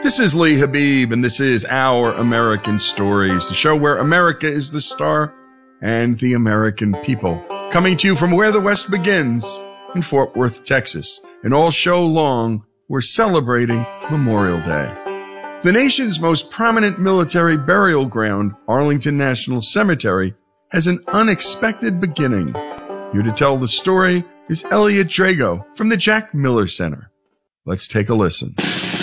This is Lee Habib, and this is Our American Stories, the show where America is the star and the American people. Coming to you from where the West begins, in Fort Worth, Texas. And all show long, we're celebrating Memorial Day. The nation's most prominent military burial ground, Arlington National Cemetery, has an unexpected beginning. Here to tell the story is Elliot Drago from the Jack Miller Center. Let's take a listen.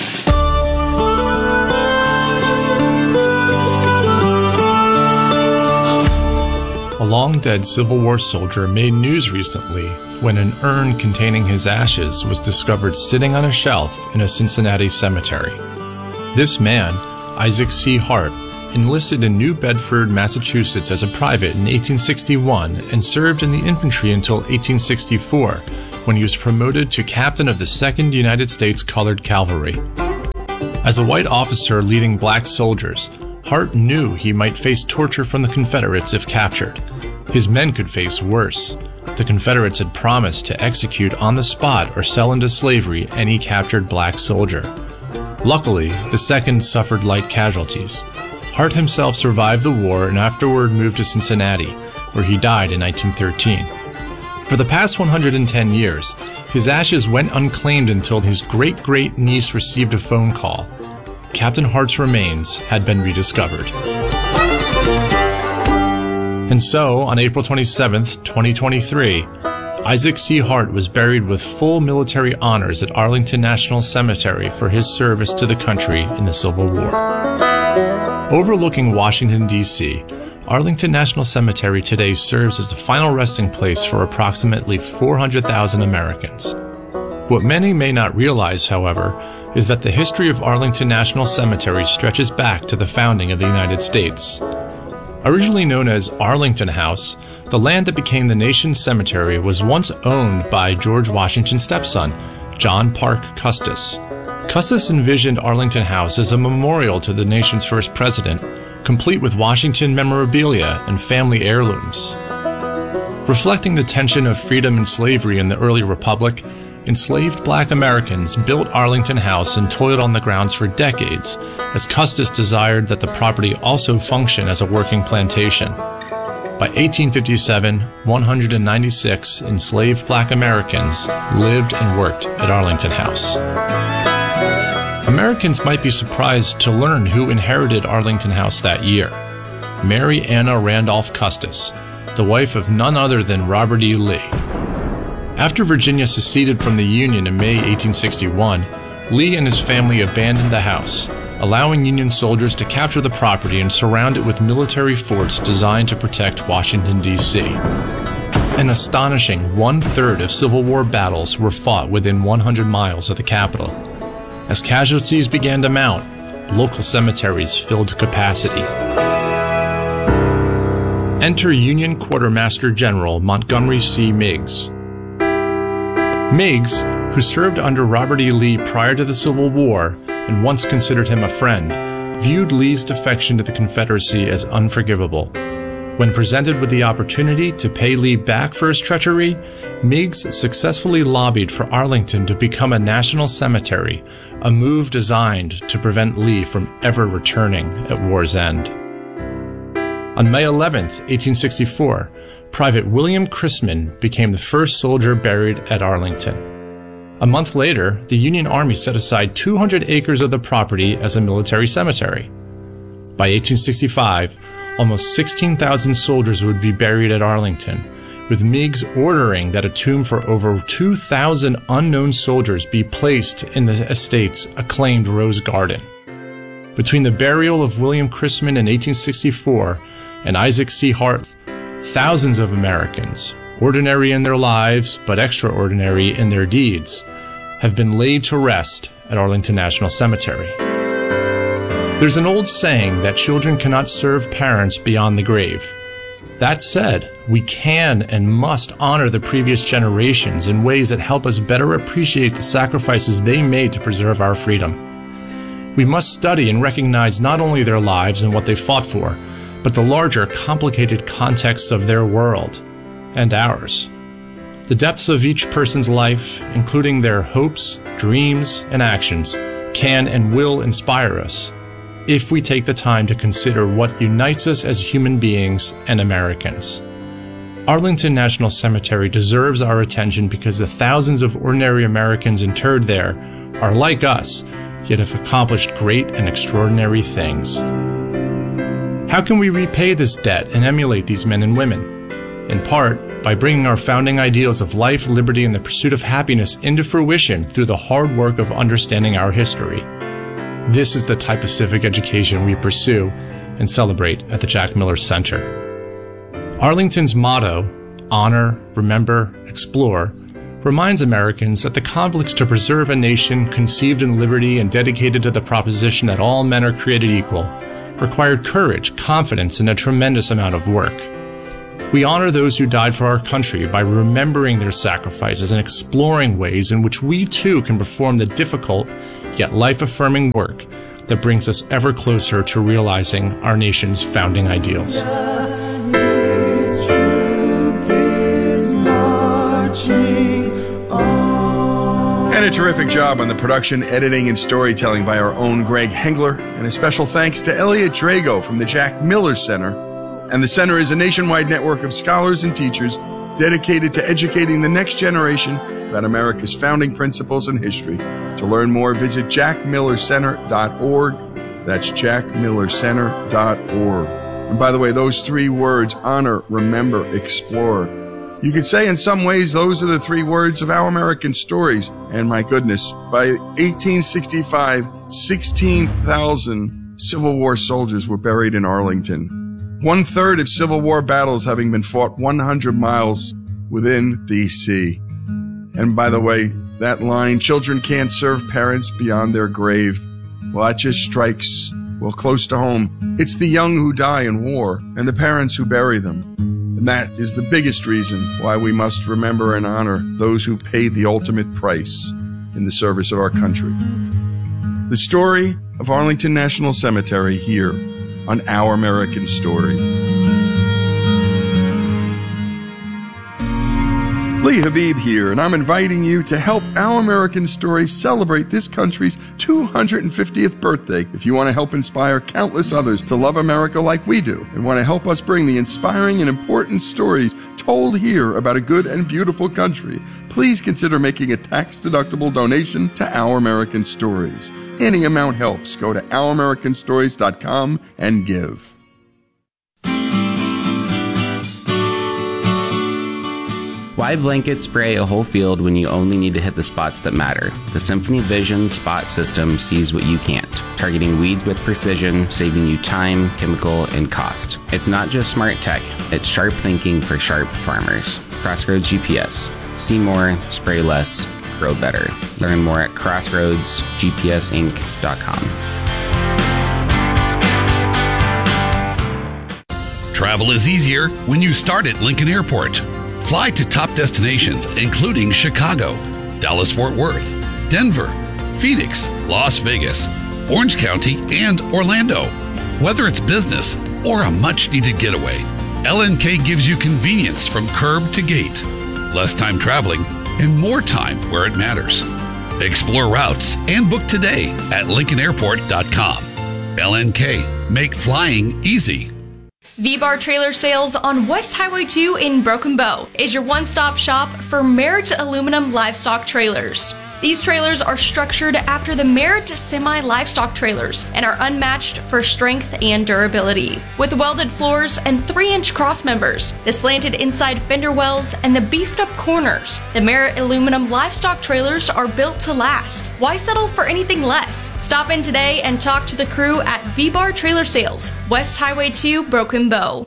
A long-dead Civil War soldier made news recently when an urn containing his ashes was discovered sitting on a shelf in a Cincinnati cemetery. This man, Isaac C. Hart, enlisted in New Bedford, Massachusetts as a private in 1861 and served in the infantry until 1864, when he was promoted to captain of the 2nd United States Colored Cavalry. As a white officer leading black soldiers, Hart knew he might face torture from the Confederates if captured. His men could face worse. The Confederates had promised to execute on the spot or sell into slavery any captured black soldier. Luckily, the 2nd suffered light casualties. Hart himself survived the war and afterward moved to Cincinnati, where he died in 1913. For the past 110 years, his ashes went unclaimed until his great-great-niece received a phone call. Captain Hart's remains had been rediscovered. And so, on April 27, 2023, Isaac C. Hart was buried with full military honors at Arlington National Cemetery for his service to the country in the Civil War. Overlooking Washington, D.C., Arlington National Cemetery today serves as the final resting place for approximately 400,000 Americans. What many may not realize, however, is that the history of Arlington National Cemetery stretches back to the founding of the United States. Originally known as Arlington House, the land that became the nation's cemetery was once owned by George Washington's stepson, John Parke Custis. Custis envisioned Arlington House as a memorial to the nation's first president, complete with Washington memorabilia and family heirlooms. Reflecting the tension of freedom and slavery in the early republic, enslaved black Americans built Arlington House and toiled on the grounds for decades, as Custis desired that the property also function as a working plantation. By 1857, 196 enslaved black Americans lived and worked at Arlington House. Americans might be surprised to learn who inherited Arlington House that year. Mary Anna Randolph Custis, the wife of none other than Robert E. Lee. After Virginia seceded from the Union in May 1861, Lee and his family abandoned the house, allowing Union soldiers to capture the property and surround it with military forts designed to protect Washington, D.C. An astonishing 1/3 of Civil War battles were fought within 100 miles of the capital. As casualties began to mount, local cemeteries filled to capacity. Enter Union Quartermaster General Montgomery C. Meigs. Meigs, who served under Robert E. Lee prior to the Civil War and once considered him a friend, viewed Lee's defection to the Confederacy as unforgivable. When presented with the opportunity to pay Lee back for his treachery, Meigs successfully lobbied for Arlington to become a national cemetery, a move designed to prevent Lee from ever returning at war's end. On May 11, 1864, Private William Chrisman became the first soldier buried at Arlington. A month later, the Union Army set aside 200 acres of the property as a military cemetery. By 1865, almost 16,000 soldiers would be buried at Arlington, with Meigs ordering that a tomb for over 2,000 unknown soldiers be placed in the estate's acclaimed Rose Garden. Between the burial of William Chrisman in 1864 and Isaac C. Hart, thousands of Americans, ordinary in their lives but extraordinary in their deeds, have been laid to rest at Arlington National Cemetery. There's an old saying that children cannot serve parents beyond the grave. That said, we can and must honor the previous generations in ways that help us better appreciate the sacrifices they made to preserve our freedom. We must study and recognize not only their lives and what they fought for, but the larger, complicated context of their world and ours. The depths of each person's life, including their hopes, dreams, and actions, can and will inspire us if we take the time to consider what unites us as human beings and Americans. Arlington National Cemetery deserves our attention because the thousands of ordinary Americans interred there are like us, yet have accomplished great and extraordinary things. How can we repay this debt and emulate these men and women? In part, by bringing our founding ideals of life, liberty, and the pursuit of happiness into fruition through the hard work of understanding our history. This is the type of civic education we pursue and celebrate at the Jack Miller Center. Arlington's motto, Honor, Remember, Explore, reminds Americans that the conflicts to preserve a nation conceived in liberty and dedicated to the proposition that all men are created equal required courage, confidence, and a tremendous amount of work. We honor those who died for our country by remembering their sacrifices and exploring ways in which we too can perform the difficult yet life-affirming work that brings us ever closer to realizing our nation's founding ideals. And a terrific job on the production, editing, and storytelling by our own Greg Hengler. And a special thanks to Elliot Drago from the Jack Miller Center. And the Center is a nationwide network of scholars and teachers dedicated to educating the next generation about America's founding principles and history. To learn more, visit jackmillercenter.org. That's jackmillercenter.org. And by the way, those three words, honor, remember, explore, you could say in some ways those are the three words of Our American Stories. And my goodness, by 1865, 16,000 Civil War soldiers were buried in Arlington. 1/3 of Civil War battles having been fought 100 miles within D.C. And by the way, that line, children can't serve parents beyond their grave, well, that just strikes, well, close to home. It's the young who die in war and the parents who bury them. And that is the biggest reason why we must remember and honor those who paid the ultimate price in the service of our country. The story of Arlington National Cemetery here on Our American Story. Lee Habib here, and I'm inviting you to help Our American Story celebrate this country's 250th birthday. If you want to help inspire countless others to love America like we do, and want to help us bring the inspiring and important stories told here about a good and beautiful country, please consider making a tax-deductible donation to Our American Stories. Any amount helps. Go to ouramericanstories.com and give. Why blanket spray a whole field when you only need to hit the spots that matter? The Symphony Vision Spot System sees what you can't, targeting weeds with precision, saving you time, chemical, and cost. It's not just smart tech, it's sharp thinking for sharp farmers. Crossroads GPS. See more, spray less, grow better. Learn more at crossroadsgpsinc.com. Travel is easier when you start at Lincoln Airport. Fly to top destinations including Chicago, Dallas-Fort Worth, Denver, Phoenix, Las Vegas, Orange County, and Orlando. Whether it's business or a much-needed getaway, LNK gives you convenience from curb to gate, less time traveling, and more time where it matters. Explore routes and book today at LincolnAirport.com. LNK, make flying easy. V-Bar Trailer Sales on West Highway 2 in Broken Bow is your one-stop shop for Merritt aluminum livestock trailers. These trailers are structured after the Merritt semi-livestock trailers and are unmatched for strength and durability. With welded floors and 3-inch cross members, the slanted inside fender wells, and the beefed-up corners, the Merritt aluminum livestock trailers are built to last. Why settle for anything less? Stop in today and talk to the crew at V-Bar Trailer Sales, West Highway 2, Broken Bow.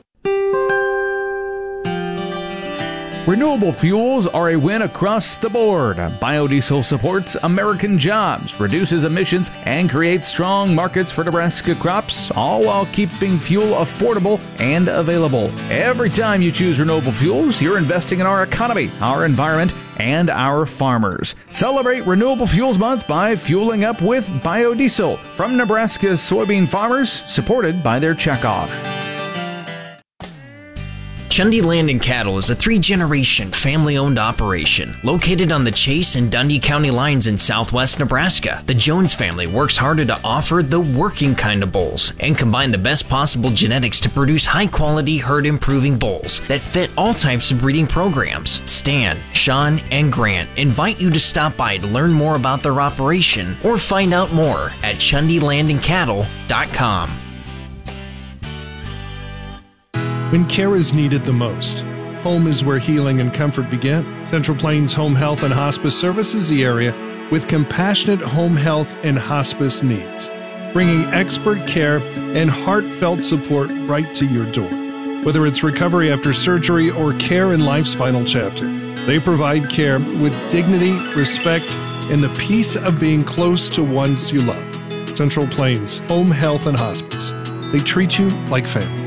Renewable fuels are a win across the board. Biodiesel supports American jobs, reduces emissions, and creates strong markets for Nebraska crops, all while keeping fuel affordable and available. Every time you choose renewable fuels, you're investing in our economy, our environment, and our farmers. Celebrate Renewable Fuels Month by fueling up with biodiesel from Nebraska's soybean farmers, supported by their checkoff. Chundy Land and Cattle is a 3-generation family-owned operation located on the Chase and Dundee County lines in southwest Nebraska. The Jones family works harder to offer the working kind of bulls and combine the best possible genetics to produce high-quality herd-improving bulls that fit all types of breeding programs. Stan, Sean, and Grant invite you to stop by to learn more about their operation or find out more at ChundyLandandCattle.com. When care is needed the most, home is where healing and comfort begin. Central Plains Home Health and Hospice services the area with compassionate home health and hospice needs, bringing expert care and heartfelt support right to your door. Whether it's recovery after surgery or care in life's final chapter, they provide care with dignity, respect, and the peace of being close to ones you love. Central Plains Home Health and Hospice. They treat you like family.